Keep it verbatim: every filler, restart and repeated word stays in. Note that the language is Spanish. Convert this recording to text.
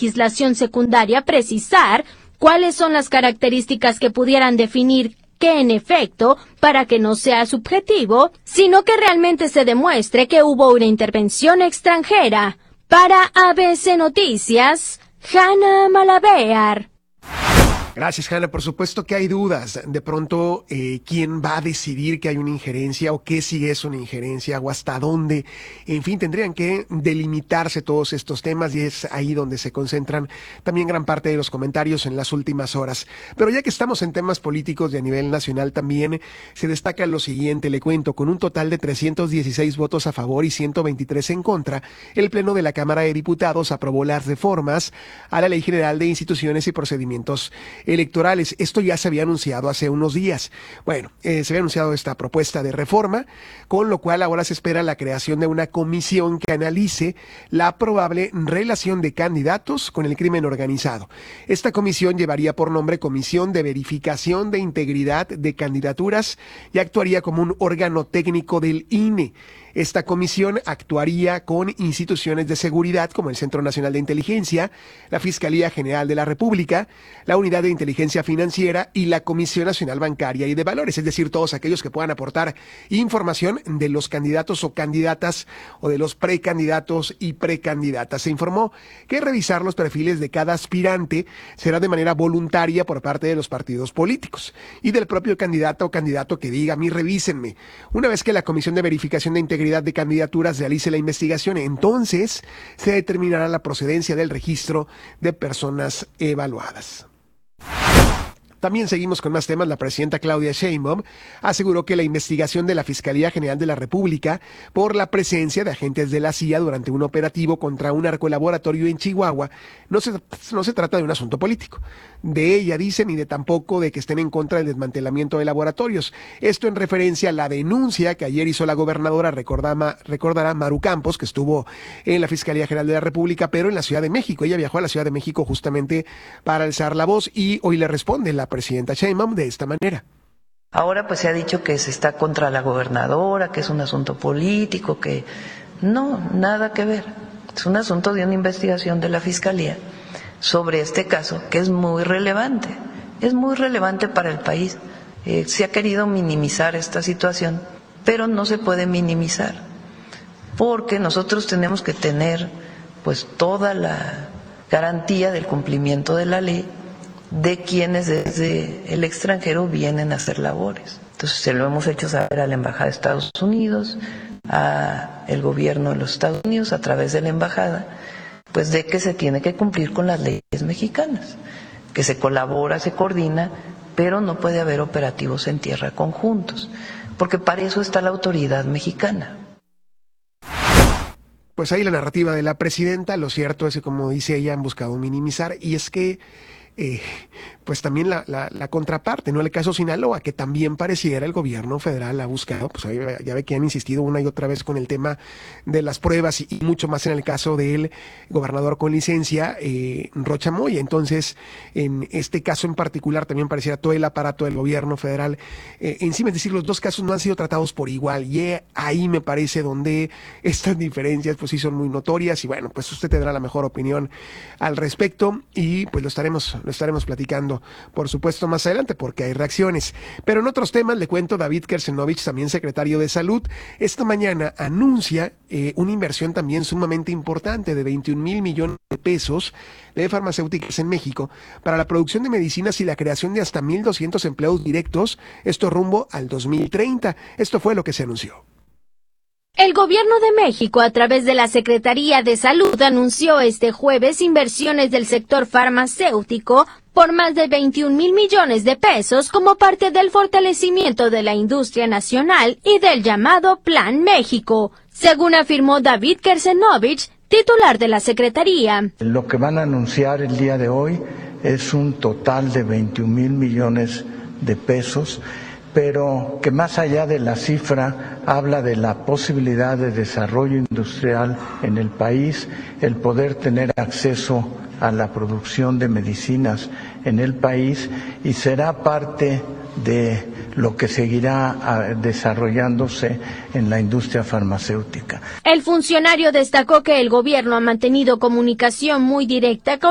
legislación secundaria precisar cuáles son las características que pudieran definir que en efecto, para que no sea subjetivo, sino que realmente se demuestre que hubo una intervención extranjera. Para A B C Noticias, Hanna Malavéar. Gracias, Hanna. Por supuesto que hay dudas. De pronto, eh, ¿quién va a decidir que hay una injerencia o qué si es una injerencia o hasta dónde? En fin, tendrían que delimitarse todos estos temas y es ahí donde se concentran también gran parte de los comentarios en las últimas horas. Pero ya que estamos en temas políticos y a nivel nacional también se destaca lo siguiente, le cuento, con un total de trescientos dieciséis votos a favor y ciento veintitrés en contra, el Pleno de la Cámara de Diputados aprobó las reformas a la Ley General de Instituciones y Procedimientos Electorales. Esto ya se había anunciado hace unos días. Bueno, eh, se había anunciado esta propuesta de reforma, con lo cual ahora se espera la creación de una comisión que analice la probable relación de candidatos con el crimen organizado. Esta comisión llevaría por nombre Comisión de Verificación de Integridad de Candidaturas y actuaría como un órgano técnico del I N E. Esta comisión actuaría con instituciones de seguridad como el Centro Nacional de Inteligencia, la Fiscalía General de la República, la Unidad de Inteligencia Financiera y la Comisión Nacional Bancaria y de Valores, es decir, todos aquellos que puedan aportar información de los candidatos o candidatas o de los precandidatos y precandidatas. Se informó que revisar los perfiles de cada aspirante será de manera voluntaria por parte de los partidos políticos y del propio candidato o candidato que diga, a mí revísenme. Una vez que la Comisión de Verificación de Integridad de Candidaturas realice la investigación, entonces se determinará la procedencia del registro de personas evaluadas. También seguimos con más temas. La presidenta Claudia Sheinbaum aseguró que la investigación de la Fiscalía General de la República por la presencia de agentes de la C I A durante un operativo contra un narcolaboratorio en Chihuahua no se, no se trata de un asunto político. De ella dicen y de tampoco de que estén en contra del desmantelamiento de laboratorios. Esto en referencia a la denuncia que ayer hizo la gobernadora, recordará, recordará Maru Campos, que estuvo en la Fiscalía General de la República, pero en la Ciudad de México. Ella viajó a la Ciudad de México justamente para alzar la voz y hoy le responde la presidenta Sheinbaum de esta manera. Ahora pues se ha dicho que se está contra la gobernadora, que es un asunto político, que no, nada que ver. Es un asunto de una investigación de la Fiscalía sobre este caso, que es muy relevante, es muy relevante para el país. Eh, se ha querido minimizar esta situación, pero no se puede minimizar, porque nosotros tenemos que tener pues toda la garantía del cumplimiento de la ley de quienes desde el extranjero vienen a hacer labores. Entonces se lo hemos hecho saber a la Embajada de Estados Unidos, a el gobierno de los Estados Unidos a través de la embajada, pues de que se tiene que cumplir con las leyes mexicanas, que se colabora, se coordina, pero no puede haber operativos en tierra conjuntos, porque para eso está la autoridad mexicana. Pues ahí la narrativa de la presidenta. Lo cierto es que, como dice ella, han buscado minimizar, y es que Eh, pues también la, la, la contraparte, ¿no? El caso Sinaloa, que también pareciera el gobierno federal ha buscado, pues ya ve que han insistido una y otra vez con el tema de las pruebas y, y mucho más en el caso del gobernador con licencia, eh, Rocha Moya. Entonces, en este caso en particular también pareciera todo el aparato del gobierno federal eh, encima, es decir, los dos casos no han sido tratados por igual, y ahí me parece donde estas diferencias pues sí son muy notorias, y bueno, pues usted tendrá la mejor opinión al respecto y pues lo estaremos Lo estaremos platicando, por supuesto, más adelante, porque hay reacciones. Pero en otros temas, le cuento, David Kersenovich, también secretario de Salud, esta mañana anuncia eh, una inversión también sumamente importante de veintiún mil millones de pesos de farmacéuticas en México para la producción de medicinas y la creación de hasta mil doscientos empleos directos, esto rumbo al dos mil treinta. Esto fue lo que se anunció. El Gobierno de México, a través de la Secretaría de Salud, anunció este jueves inversiones del sector farmacéutico por más de veintiún mil millones de pesos como parte del fortalecimiento de la industria nacional y del llamado Plan México, según afirmó David Kersenovich, titular de la Secretaría. Lo que van a anunciar el día de hoy es un total de veintiún mil millones de pesos, pero que más allá de la cifra habla de la posibilidad de desarrollo industrial en el país, el poder tener acceso a la producción de medicinas en el país, y será parte de lo que seguirá desarrollándose en la industria farmacéutica. El funcionario destacó que el gobierno ha mantenido comunicación muy directa con